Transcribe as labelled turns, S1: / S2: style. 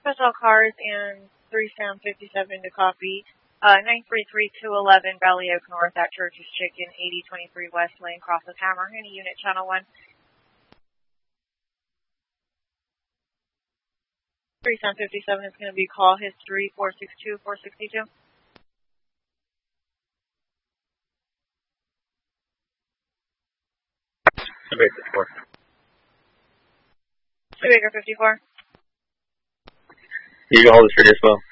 S1: Special Cars and 3 Sound 57 to copy. 933-211 Valley Oak North at Church's Chicken, 8023 West Lane, Crosses Hammer. Any unit, channel 1. 3 Sound 57 is going to be call history 462-462.
S2: Baker 54.
S1: Baker 54.
S2: You can hold this for as well.